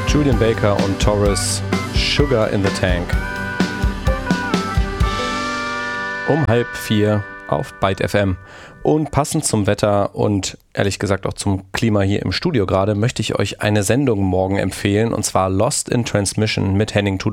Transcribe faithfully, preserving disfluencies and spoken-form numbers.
Julian Baker und Taurus, Sugar in the Tank. Um halb vier auf Byte F M. Und passend zum Wetter und ehrlich gesagt auch zum Klima hier im Studio gerade, möchte ich euch eine Sendung morgen empfehlen, und zwar Lost in Transmission mit Henning Tudor.